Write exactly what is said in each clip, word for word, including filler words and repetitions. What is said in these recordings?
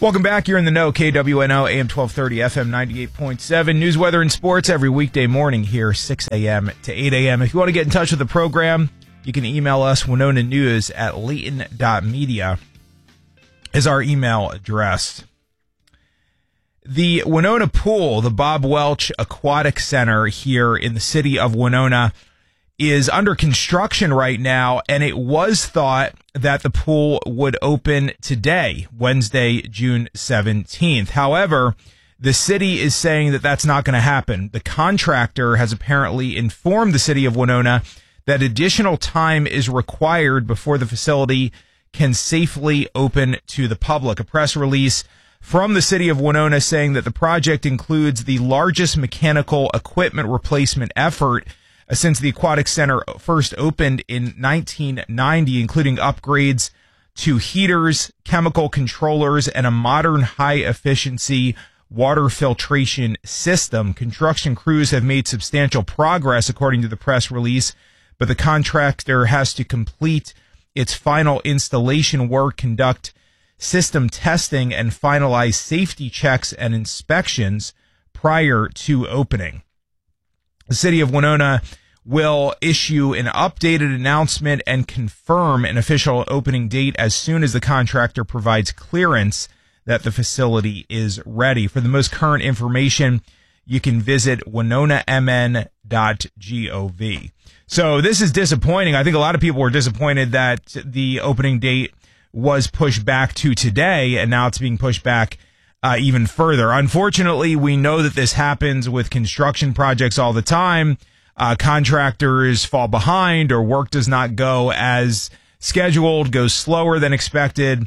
Welcome back. You're in the know. K W N O, A M twelve thirty, F M ninety-eight point seven. News, weather, and sports every weekday morning here, six a.m. to eight a.m. If you want to get in touch with the program, you can email us, Winona News at layton dot media is our email address. The Winona Pool, the Bob Welch Aquatic Center here in the city of Winona, is under construction right now, and it was thought that the pool would open today, Wednesday, June seventeenth. However, the city is saying that that's not going to happen. The contractor has apparently informed the city of Winona that additional time is required before the facility can safely open to the public. A press release from the city of Winona saying that the project includes the largest mechanical equipment replacement effort since the Aquatic Center first opened in nineteen ninety, including upgrades to heaters, chemical controllers, and a modern high-efficiency water filtration system. Construction crews have made substantial progress, according to the press release, but the contractor has to complete its final installation work, conduct system testing, and finalize safety checks and inspections prior to opening. The city of Winona will issue an updated announcement and confirm an official opening date as soon as the contractor provides clearance that the facility is ready. For the most current information, you can visit winona m n dot gov. So this is disappointing. I think a lot of people were disappointed that the opening date was pushed back to today, and now it's being pushed back Uh, even further. Unfortunately, we know that this happens with construction projects all the time. Uh, contractors fall behind, or work does not go as scheduled, goes slower than expected.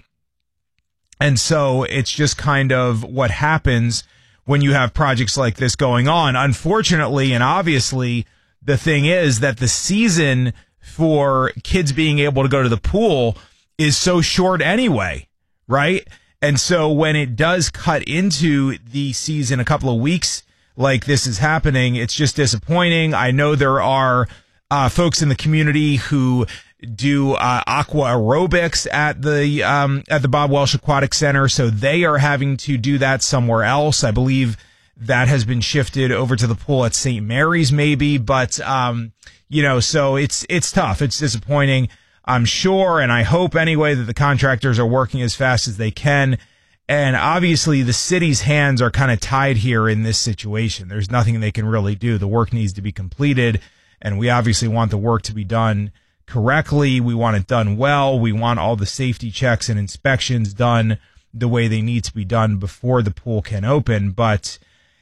And so it's just kind of what happens when you have projects like this going on. Unfortunately, and obviously, the thing is that the season for kids being able to go to the pool is so short anyway, right? And so when it does cut into the season a couple of weeks like this is happening, it's just disappointing. I know there are uh, folks in the community who do uh, aqua aerobics at the um, at the Bob Welch Aquatic Center, so they are having to do that somewhere else. I believe that has been shifted over to the pool at Saint Mary's, maybe. But um, you know, so it's it's tough. It's disappointing. I'm sure, and I hope anyway, that the contractors are working as fast as they can. And obviously, the city's hands are kind of tied here in this situation. There's nothing they can really do. The work needs to be completed, and we obviously want the work to be done correctly. We want it done well. We want all the safety checks and inspections done the way they need to be done before the pool can open. But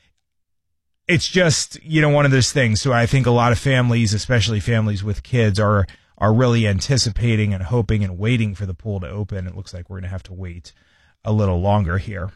it's just, you know, one of those things. So I think a lot of families, especially families with kids, are are really anticipating and hoping and waiting for the pool to open. It looks like we're going to have to wait a little longer here.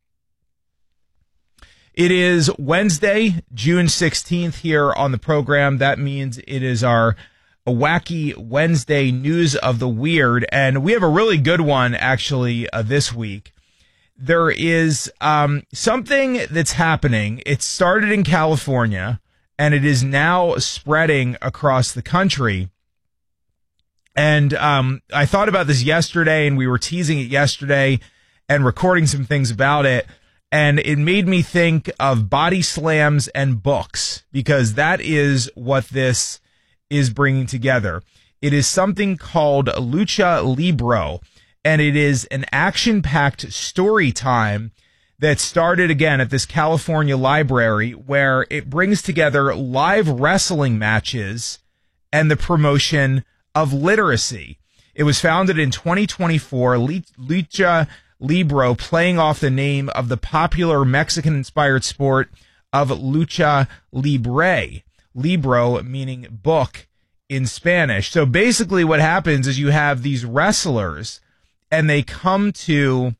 It is Wednesday, June sixteenth here on the program. That means it is our Wacky Wednesday News of the Weird, and we have a really good one actually uh, this week. There is um, something that's happening. It started in California, and it is now spreading across the country. And um, I thought about this yesterday, and we were teasing it yesterday and recording some things about it. And it made me think of body slams and books, because that is what this is bringing together. It is something called Lucha Libro, and it is an action-packed story time that started again at this California library, where it brings together live wrestling matches and the promotion of literacy. It was founded in twenty twenty-four, Lucha Libro, playing off the name of the popular Mexican-inspired sport of lucha libre. Libro meaning book in Spanish. So basically what happens is you have these wrestlers, and they come to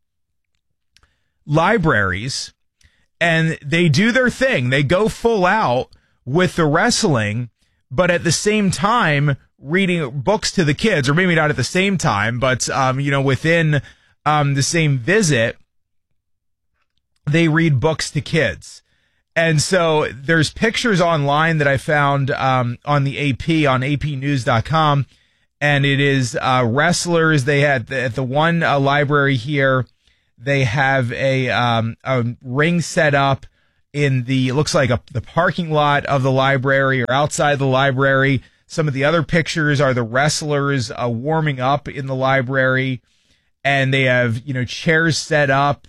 libraries, and they do their thing. They go full out with the wrestling, but at the same time reading books to the kids, or maybe not at the same time, but, um, you know, within um, the same visit, they read books to kids. And so there's pictures online that I found um, on the A P, on A P news dot com, and it is uh, wrestlers. They had, the, at the one uh, library here, They have a, um, a ring set up in the, it looks like a, the parking lot of the library or outside the library. Some of the other pictures are the wrestlers uh, warming up in the library, and they have, you know, chairs set up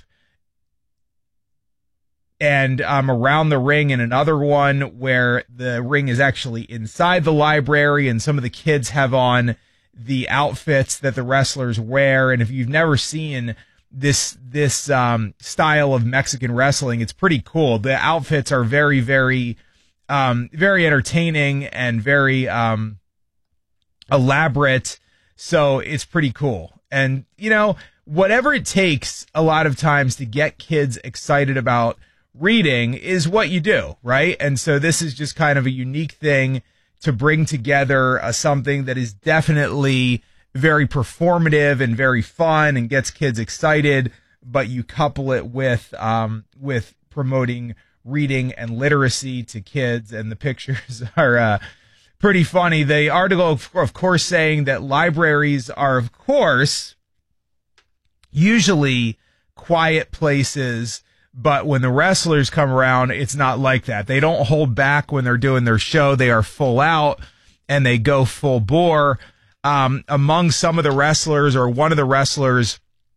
and um, around the ring, and another one where the ring is actually inside the library, and some of the kids have on the outfits that the wrestlers wear. And if you've never seen this this um, style of Mexican wrestling, it's pretty cool. The outfits are very, very, um, very entertaining and very um, elaborate. So it's pretty cool. And, you know, whatever it takes a lot of times to get kids excited about reading is what you do, right? And so this is just kind of a unique thing to bring together uh, something that is definitely very performative and very fun and gets kids excited, but you couple it with um, with promoting reading and literacy to kids, and the pictures are uh, pretty funny. The article, of course, saying that libraries are, of course, usually quiet places, but when the wrestlers come around, it's not like that. They don't hold back when they're doing their show. They are full out and they go full bore. Um, among some of the wrestlers, or one of the wrestlers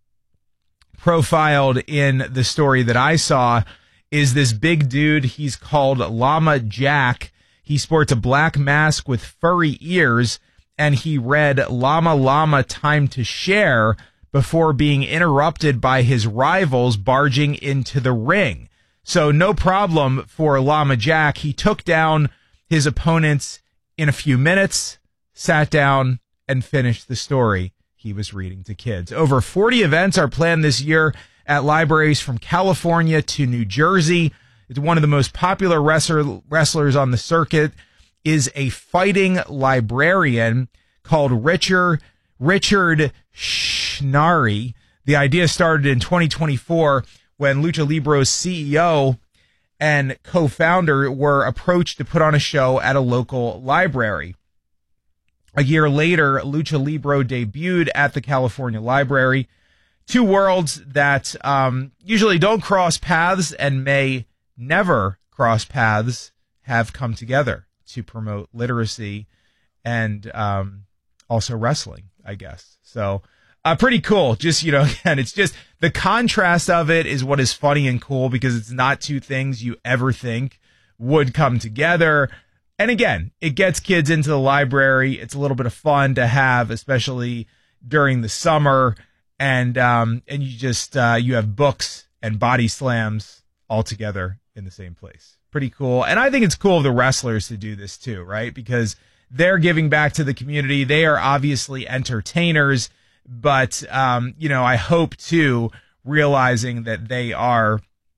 profiled in the story that I saw, is this big dude. He's called Llama Jack. He sports a black mask with furry ears, and he read Llama Llama Time to Share before being interrupted by his rivals barging into the ring. So no problem for Llama Jack. He took down his opponents in a few minutes, sat down, and finished the story he was reading to kids. Over forty events are planned this year at libraries from California to New Jersey. It's one of the most popular wrestler, wrestlers on the circuit is a fighting librarian called Richard Richard Schnari. The idea started in twenty twenty-four when Lucha Libre's C E O and co-founder were approached to put on a show at a local library. A year later, Lucha Libre debuted at the California Library. Two worlds that um, usually don't cross paths and may never cross paths have come together to promote literacy and um, also wrestling, I guess. So uh, pretty cool. Just, you know, again, it's just the contrast of it is what is funny and cool, because it's not two things you ever think would come together. And again, it gets kids into the library. It's a little bit of fun to have, especially during the summer. And um, and you just uh, you have books and body slams all together in the same place. Pretty cool. And I think it's cool of the wrestlers to do this too, right? Because they're giving back to the community. They are obviously entertainers, but um, you know, I hope too, realizing that they are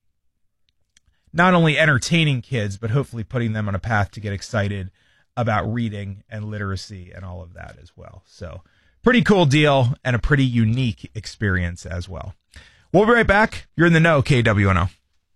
not only entertaining kids, but hopefully putting them on a path to get excited about reading and literacy and all of that as well. So pretty cool deal and a pretty unique experience as well. We'll be right back. You're in the know, K W N O.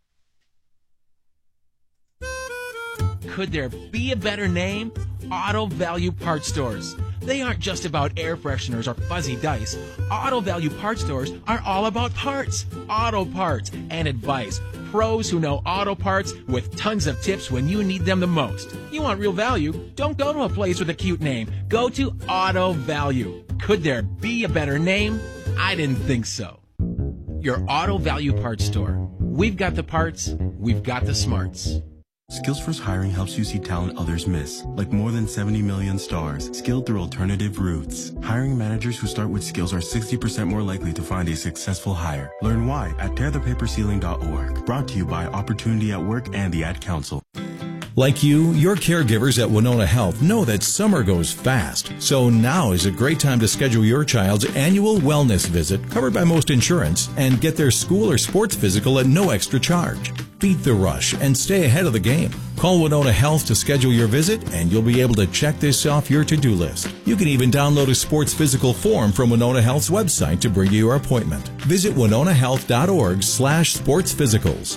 Could there be a better name? Auto Value Parts Stores. They aren't just about air fresheners or fuzzy dice. Auto Value Parts Stores are all about parts, auto parts, and advice. Pros who know auto parts with tons of tips when you need them the most. You want real value? Don't go to a place with a cute name. Go to Auto Value. Could there be a better name? I didn't think so. Your Auto Value Parts Store. We've got the parts, we've got the smarts. SkillsFirst Hiring helps you see talent others miss, like more than seventy million stars, skilled through alternative routes. Hiring managers who start with skills are sixty percent more likely to find a successful hire. Learn why at tear the paper ceiling dot org. Brought to you by Opportunity at Work and the Ad Council. Like you, your caregivers at Winona Health know that summer goes fast. So now is a great time to schedule your child's annual wellness visit, covered by most insurance, and get their school or sports physical at no extra charge. Beat the rush and stay ahead of the game. Call Winona Health to schedule your visit, and you'll be able to check this off your to-do list. You can even download a sports physical form from Winona Health's website to bring you your appointment. Visit winona health dot org slash sports physicals.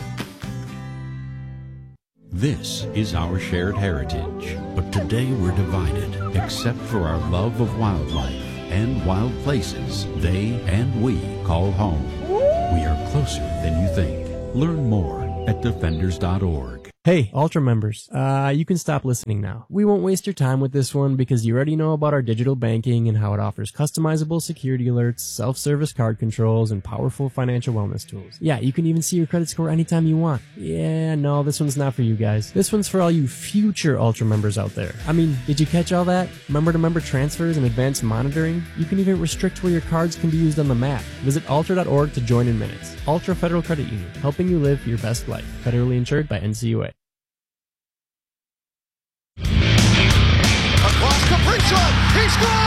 This is our shared heritage, but today we're divided, except for our love of wildlife and wild places they and we call home. We are closer than you think. Learn more at defenders dot org. Hey, Ultra members, uh, you can stop listening now. We won't waste your time with this one because you already know about our digital banking and how it offers customizable security alerts, self-service card controls, and powerful financial wellness tools. Yeah, you can even see your credit score anytime you want. Yeah, no, this one's not for you guys. This one's for all you future Ultra members out there. I mean, did you catch all that? Member-to-member transfers and advanced monitoring? You can even restrict where your cards can be used on the map. Visit ultra dot org to join in minutes. Ultra Federal Credit Union, helping you live your best life. Federally insured by N C U A. Across Kaprizov, he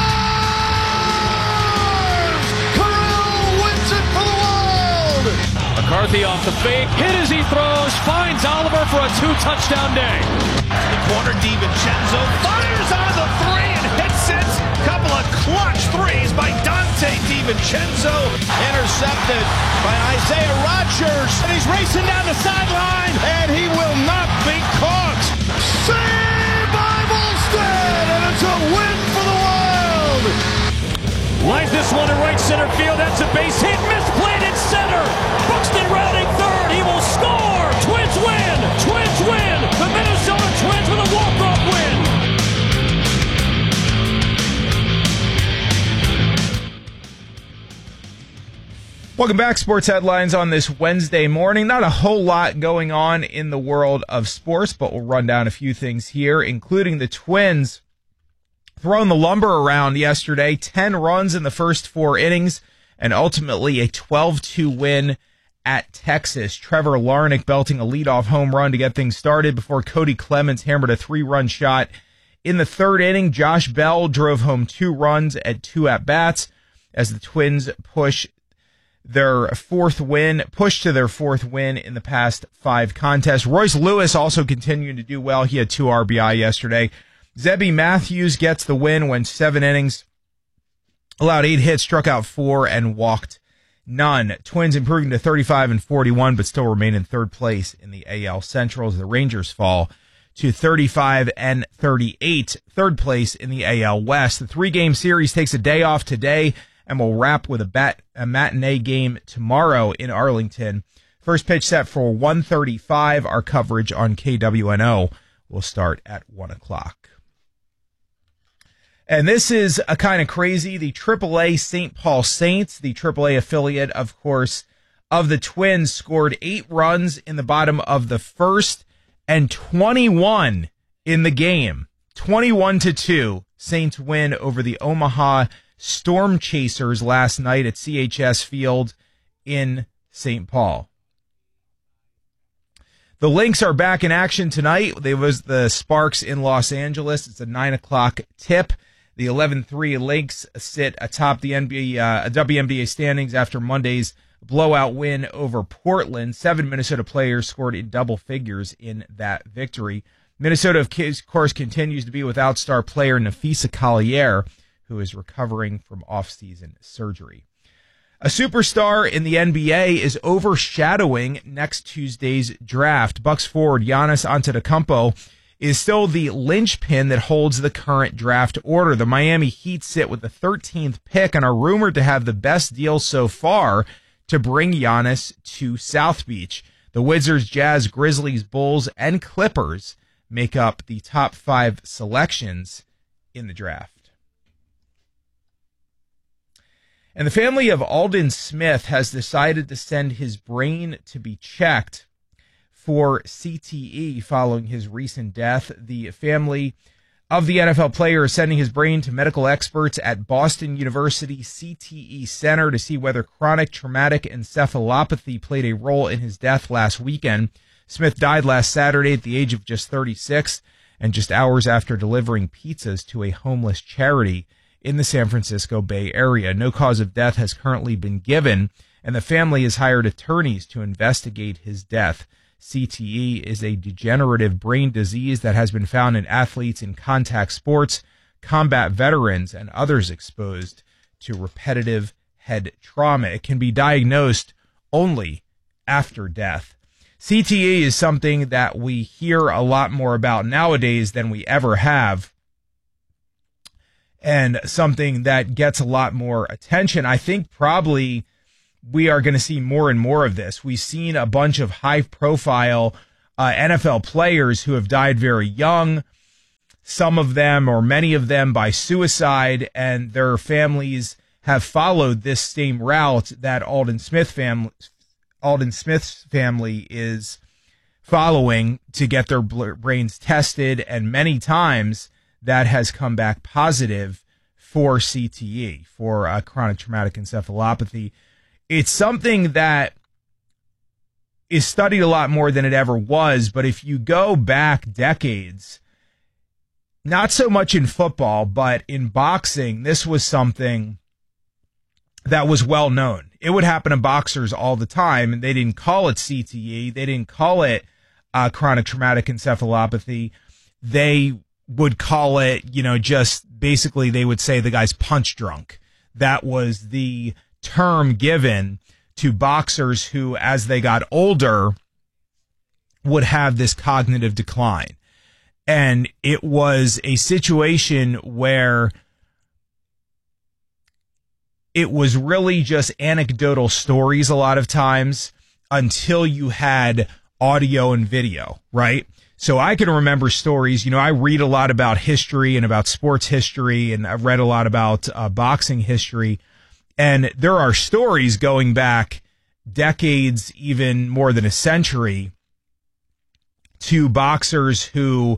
scores! Kirill wins it for the Wild! McCarthy off the fake, hit as he throws, finds Oliver for a two-touchdown day. The corner, DiVincenzo fires on the three and hits it. Couple of clutch threes by Dante DiVincenzo. Intercepted by Isaiah Rodgers. And he's racing down the sideline, and he will not be caught. Saved by Volstead, and it's a win for the Wild. Lines this one to right center field. That's a base hit. Misplayed in center. Buxton rounding third. He will score. Twins win. Twins win. The Minnesota Twins with a walk-off win. Welcome back. Sports headlines on this Wednesday morning. Not a whole lot going on in the world of sports, but we'll run down a few things here, including the Twins throwing the lumber around yesterday. ten runs in the first four innings, and ultimately a twelve two win at Texas. Trevor Larnach belting a leadoff home run to get things started before Cody Clemens hammered a three-run shot in the third inning. Josh Bell drove home two runs at two at-bats as the Twins push their fourth win, push to their fourth win in the past five contests. Royce Lewis also continuing to do well. He had two R B I yesterday. Zebby Matthews gets the win, went seven innings, allowed eight hits, struck out four, and walked none. Twins improving to thirty-five and forty-one, but still remain in third place in the A L Central as the Rangers fall to thirty-five and thirty-eight, third place in the A L West. The three-game series takes a day off today, and we'll wrap with a, bat, a matinee game tomorrow in Arlington. First pitch set for one thirty-five. Our coverage on K W N O will start at one o'clock. And this is a kind of crazy. The triple A Saint Paul Saints, the triple A affiliate, of course, of the Twins, scored eight runs in the bottom of the first and twenty-one in the game. twenty-one to two. Saints win over the Omaha Storm Chasers last night at C H S Field in Saint Paul. The Lynx are back in action tonight. There was the Sparks in Los Angeles. It's a nine o'clock tip. The eleven three Lynx sit atop the N B A, uh, W N B A standings after Monday's blowout win over Portland. Seven Minnesota players scored in double figures in that victory. Minnesota, of course, continues to be without star player Nafisa Collier, who is recovering from off-season surgery. A superstar in the N B A is overshadowing next Tuesday's draft. Bucks forward Giannis Antetokounmpo is still the linchpin that holds the current draft order. The Miami Heat sit with the thirteenth pick and are rumored to have the best deal so far to bring Giannis to South Beach. The Wizards, Jazz, Grizzlies, Bulls, and Clippers make up the top five selections in the draft. And the family of Aldon Smith has decided to send his brain to be checked for C T E following his recent death. The family of the N F L player is sending his brain to medical experts at Boston University C T E Center to see whether chronic traumatic encephalopathy played a role in his death last weekend. Smith died last Saturday at the age of just thirty-six, and just hours after delivering pizzas to a homeless charity in the San Francisco Bay Area. No cause of death has currently been given, and the family has hired attorneys to investigate his death. C T E is a degenerative brain disease that has been found in athletes in contact sports, combat veterans, and others exposed to repetitive head trauma. It can be diagnosed only after death. C T E is something that we hear a lot more about nowadays than we ever have, and something that gets a lot more attention. I think probably we are going to see more and more of this. We've seen a bunch of high-profile uh, N F L players who have died very young, some of them or many of them by suicide, and their families have followed this same route that Alden Smith family, Alden Smith's family is following to get their brains tested, and many times that has come back positive for C T E, for uh, chronic traumatic encephalopathy. It's something that is studied a lot more than it ever was, but if you go back decades, not so much in football, but in boxing, this was something that was well known. It would happen to boxers all the time, and they didn't call it C T E. They didn't call it uh, chronic traumatic encephalopathy. They would call it, you know, just basically they would say the guy's punch drunk. That was the term given to boxers who, as they got older, would have this cognitive decline. And it was a situation where it was really just anecdotal stories a lot of times until you had audio and video, right? So I can remember stories, you know, I read a lot about history and about sports history, and I've read a lot about uh, boxing history. And there are stories going back decades, even more than a century, to boxers who,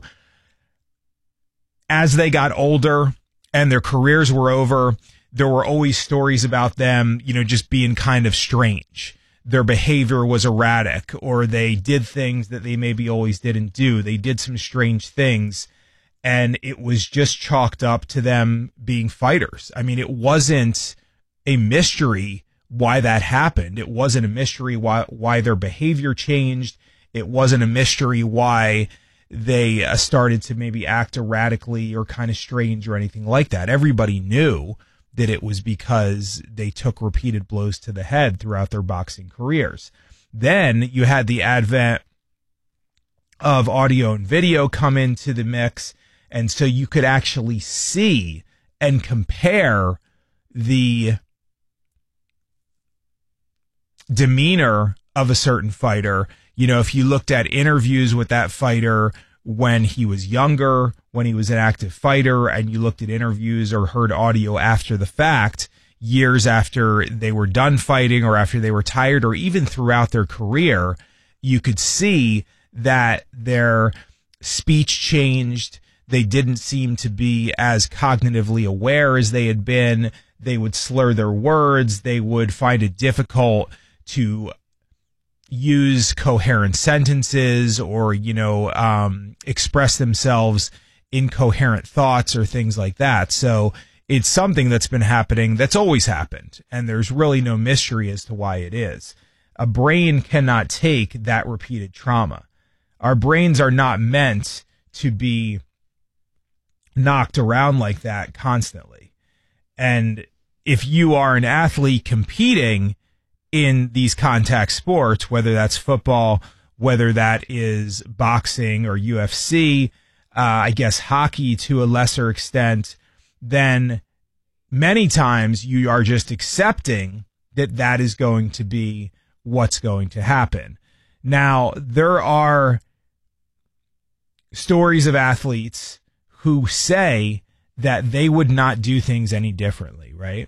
as they got older and their careers were over, there were always stories about them, you know, just being kind of strange. Their behavior was erratic, or they did things that they maybe always didn't do. They did some strange things, and it was just chalked up to them being fighters. I mean, it wasn't a mystery why that happened. It wasn't a mystery why why their behavior changed. It wasn't a mystery why they uh, started to maybe act erratically or kind of strange or anything like that. Everybody knew that it was because they took repeated blows to the head throughout their boxing careers. Then you had the advent of audio and video come into the mix, and so you could actually see and compare the demeanor of a certain fighter. You know, if you looked at interviews with that fighter when he was younger, when he was an active fighter, and you looked at interviews or heard audio after the fact, years after they were done fighting or after they were tired or even throughout their career, you could see that their speech changed. They didn't seem to be as cognitively aware as they had been. They would slur their words. They would find it difficult to use coherent sentences or, you know, um, express themselves in coherent thoughts or things like that. So it's something that's been happening, that's always happened, and there's really no mystery as to why it is. A brain cannot take that repeated trauma. Our brains are not meant to be knocked around like that constantly. And if you are an athlete competing in these contact sports, whether that's football, whether that is boxing or U F C, uh, I guess hockey to a lesser extent, then many times you are just accepting that that is going to be what's going to happen. Now, there are stories of athletes who say that they would not do things any differently, right?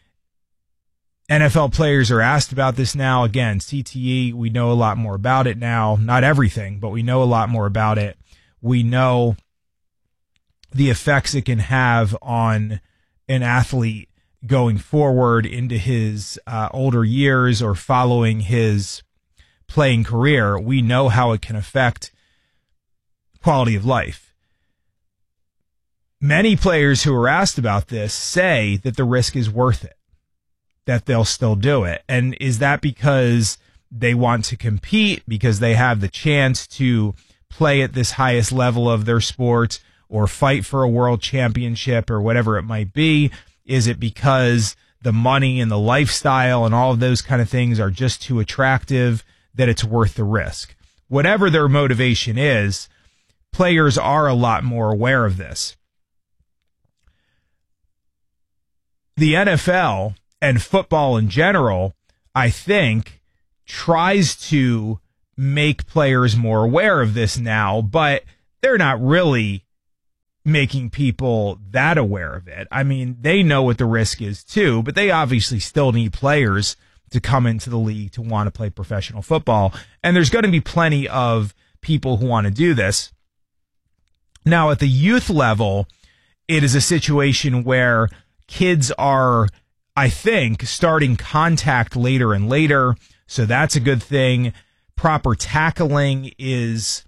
N F L players are asked about this now. Again, C T E, we know a lot more about it now. Not everything, but we know a lot more about it. We know the effects it can have on an athlete going forward into his uh, older years or following his playing career. We know how it can affect quality of life. Many players who are asked about this say that the risk is worth it, that they'll still do it. And is that because they want to compete, because they have the chance to play at this highest level of their sport or fight for a world championship or whatever it might be? Is it because the money and the lifestyle and all of those kind of things are just too attractive that it's worth the risk? Whatever their motivation is, players are a lot more aware of this. The N F L and football in general, I think, tries to make players more aware of this now, but they're not really making people that aware of it. I mean, they know what the risk is too, but they obviously still need players to come into the league to want to play professional football. And there's going to be plenty of people who want to do this. Now, at the youth level, it is a situation where kids are, I think, starting contact later and later. So that's a good thing. Proper tackling is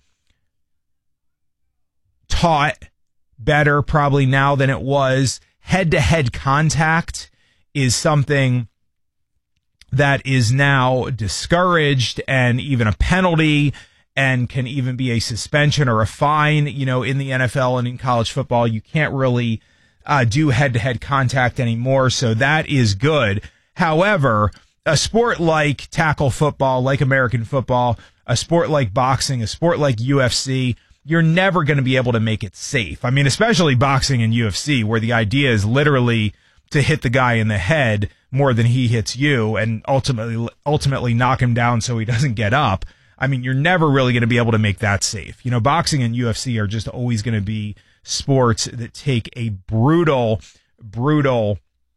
taught better probably now than it was. Head-to-head contact is something that is now discouraged and even a penalty and can even be a suspension or a fine. You know, in the N F L and in college football, you can't really uh, do head-to-head contact anymore, so that is good. However, a sport like tackle football, like American football, a sport like boxing, a sport like U F C, you're never going to be able to make it safe. I mean, especially boxing and U F C, where the idea is literally to hit the guy in the head more than he hits you and ultimately ultimately knock him down so he doesn't get up. I mean, you're never really going to be able to make that safe. You know, boxing and U F C are just always going to be sports that take a brutal, brutal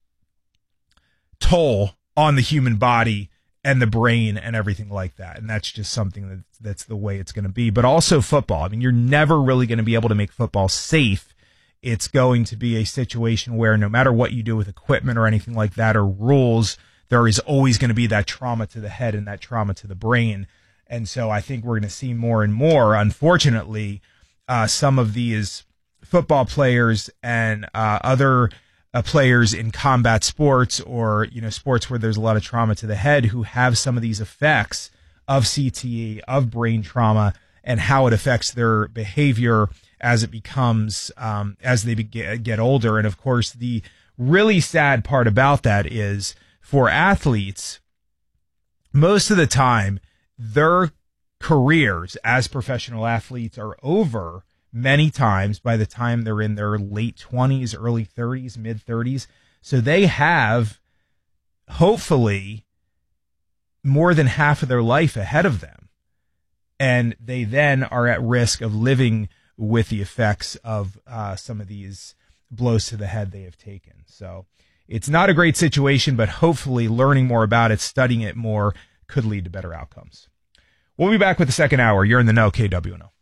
toll on the human body and the brain and everything like that. And that's just something that that's the way it's going to be. But also football. I mean, you're never really going to be able to make football safe. It's going to be a situation where no matter what you do with equipment or anything like that or rules, there is always going to be that trauma to the head and that trauma to the brain. And so I think we're going to see more and more, unfortunately, uh, some of these football players and uh, other Uh, players in combat sports or, you know, sports where there's a lot of trauma to the head who have some of these effects of C T E, of brain trauma, and how it affects their behavior as it becomes, um, as they be- get older. And of course, the really sad part about that is for athletes, most of the time, their careers as professional athletes are over many times by the time they're in their late twenties, early thirties, mid thirties. So they have, hopefully, more than half of their life ahead of them. And they then are at risk of living with the effects of uh, some of these blows to the head they have taken. So it's not a great situation, but hopefully learning more about it, studying it more, could lead to better outcomes. We'll be back with the second hour. You're in the know, K W N O.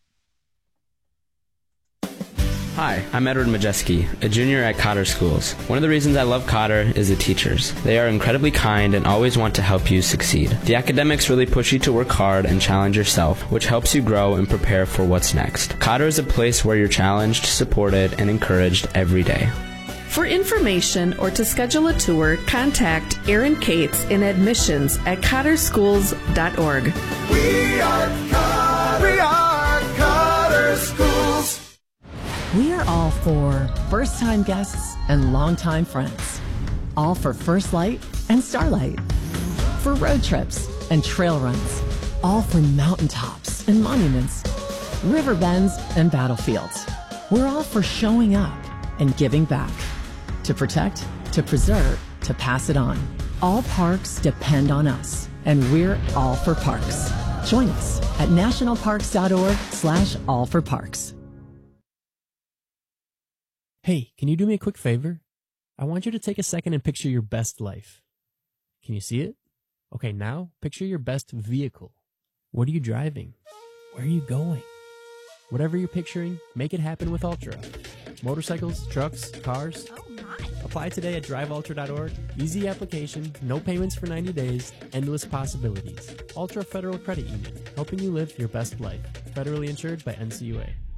Hi, I'm Edward Majeski, a junior at Cotter Schools. One of the reasons I love Cotter is the teachers. They are incredibly kind and always want to help you succeed. The academics really push you to work hard and challenge yourself, which helps you grow and prepare for what's next. Cotter is a place where you're challenged, supported, and encouraged every day. For information or to schedule a tour, contact Aaron Cates in admissions at cotter schools dot org. We are Cotter. We are Cotter Schools. We are all for first-time guests and longtime friends. All for First Light and Starlight. For road trips and trail runs. All for mountaintops and monuments. River bends and battlefields. We're all for showing up and giving back. To protect, to preserve, to pass it on. All parks depend on us, and we're all for parks. Join us at nationalparks.org slash all for parks. Hey, can you do me a quick favor? I want you to take a second and picture your best life. Can you see it? Okay, now picture your best vehicle. What are you driving? Where are you going? Whatever you're picturing, make it happen with Ultra. Motorcycles, trucks, cars. Oh my. Apply today at drive ultra dot org. Easy application, no payments for ninety days, endless possibilities. Ultra Federal Credit Union, helping you live your best life. Federally insured by N C U A.